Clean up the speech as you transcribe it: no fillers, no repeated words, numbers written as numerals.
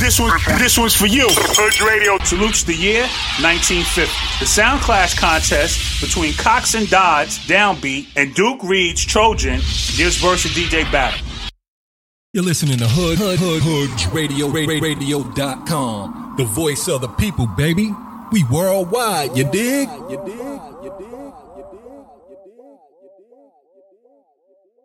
This one's for you. Hood Radio salutes the year 1950. The Sound Clash contest between Cox and Dodds, Downbeat, and Duke Reed's Trojan gives versus DJ battle. You're listening to Hood Radio, radio.com. The voice of the people, baby. We worldwide, you dig?